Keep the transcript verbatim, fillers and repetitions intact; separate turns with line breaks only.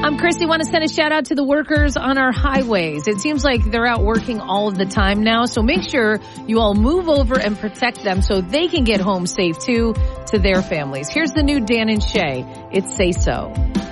I'm Christy. Want to send a shout out to the workers on our highways. It seems like they're out working all of the time now. So make sure you all move over and protect them so they can get home safe too to their families. Here's the new Dan and Shay. It's Say So.